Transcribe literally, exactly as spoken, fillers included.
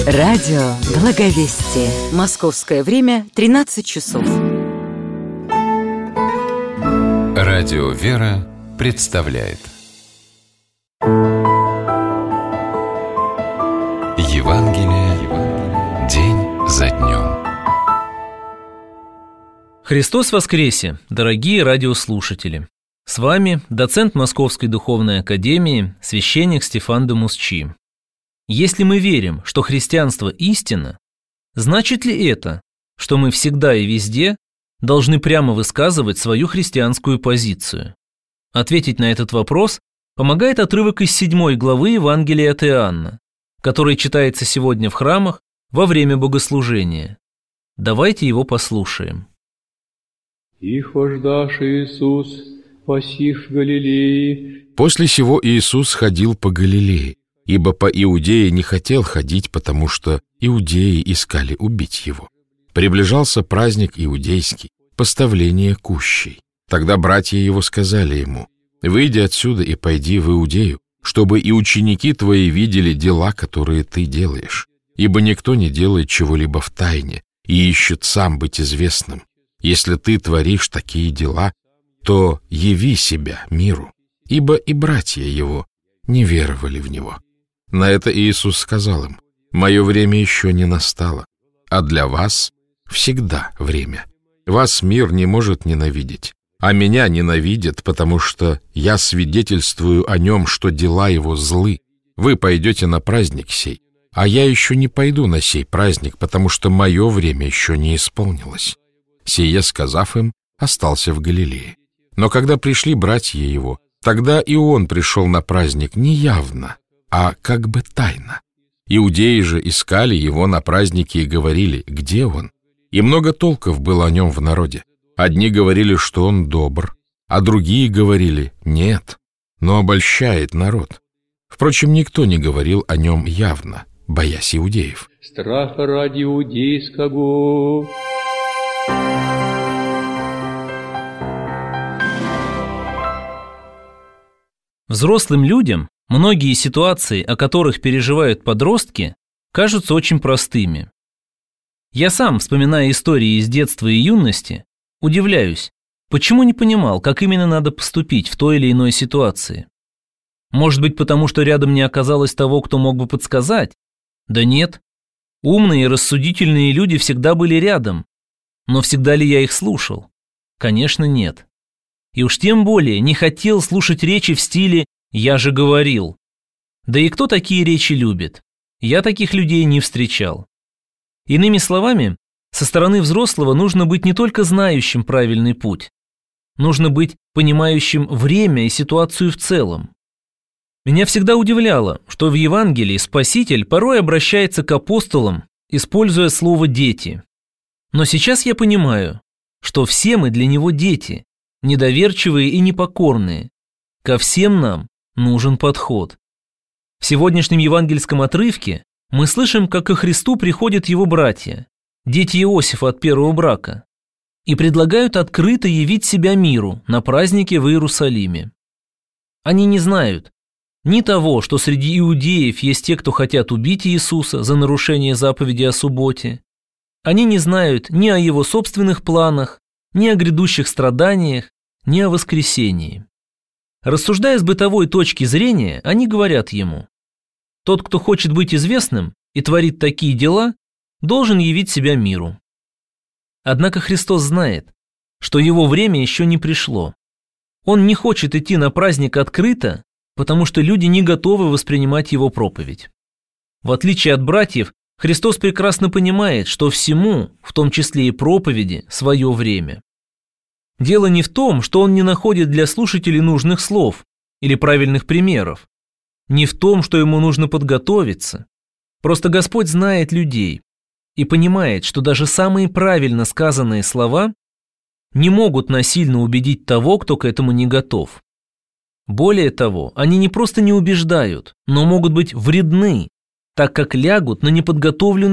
Радио Благовестие. Московское время тринадцать часов. Радио Вера представляет Евангелие день за днем. Христос воскресе, дорогие радиослушатели! С вами доцент Московской духовной академии, священник Стефан де Мусчи. Если мы верим, что христианство истина, значит ли это, что мы всегда и везде должны прямо высказывать свою христианскую позицию? Ответить на этот вопрос помогает отрывок из седьмой главы Евангелия от Иоанна, который читается сегодня в храмах во время богослужения. Давайте его послушаем. «И хождаш Иисус посих в Галилее». После сего Иисус ходил по Галилее, ибо по Иудее не хотел ходить, потому что иудеи искали убить его. Приближался праздник иудейский, поставление кущей. Тогда братья его сказали ему: «Выйди отсюда и пойди в Иудею, чтобы и ученики твои видели дела, которые ты делаешь. Ибо никто не делает чего-либо в тайне и ищет сам быть известным. Если ты творишь такие дела, то яви себя миру». Ибо и братья его не веровали в него. На это Иисус сказал им: «Мое время еще не настало, а для вас всегда время. Вас мир не может ненавидеть, а меня ненавидят, потому что я свидетельствую о нем, что дела его злы. Вы пойдете на праздник сей, а я еще не пойду на сей праздник, потому что мое время еще не исполнилось». Сие сказав им, остался в Галилее. Но когда пришли братья его, тогда и он пришел на праздник не явно, а как бы тайно. Иудеи же искали его на празднике и говорили: «Где он?» И много толков было о нем в народе. Одни говорили, что он добр, а другие говорили: «Нет, но обольщает народ». Впрочем, никто не говорил о нем явно, боясь иудеев. «Страха ради иудейского». Взрослым людям многие ситуации, о которых переживают подростки, кажутся очень простыми. Я сам, вспоминая истории из детства и юности, удивляюсь, почему не понимал, как именно надо поступить в той или иной ситуации. Может быть, потому что рядом не оказалось того, кто мог бы подсказать? Да нет. Умные и рассудительные люди всегда были рядом. Но всегда ли я их слушал? Конечно, нет. И уж тем более не хотел слушать речи в стиле «я же говорил». Да и кто такие речи любит? Я таких людей не встречал. Иными словами, со стороны взрослого нужно быть не только знающим правильный путь, нужно быть понимающим время и ситуацию в целом. Меня всегда удивляло, что в Евангелии Спаситель порой обращается к апостолам, используя слово «дети». Но сейчас я понимаю, что все мы для него дети, недоверчивые и непокорные. Ко всем нам нужен подход. В сегодняшнем евангельском отрывке мы слышим, как ко Христу приходят его братья, дети Иосифа от первого брака, и предлагают открыто явить себя миру на празднике в Иерусалиме. Они не знают ни того, что среди иудеев есть те, кто хотят убить Иисуса за нарушение заповеди о субботе. Они не знают ни о его собственных планах, ни о грядущих страданиях, ни о воскресении. Рассуждая с бытовой точки зрения, они говорят ему: «Тот, кто хочет быть известным и творит такие дела, должен явить себя миру». Однако Христос знает, что его время еще не пришло. Он не хочет идти на праздник открыто, потому что люди не готовы воспринимать его проповедь. В отличие от братьев, Христос прекрасно понимает, что всему, в том числе и проповеди, свое время. Дело не в том, что он не находит для слушателей нужных слов или правильных примеров, не в том, что ему нужно подготовиться. Просто Господь знает людей и понимает, что даже самые правильно сказанные слова не могут насильно убедить того, кто к этому не готов. Более того, они не просто не убеждают, но могут быть вредны, так как лягут на неподготовленную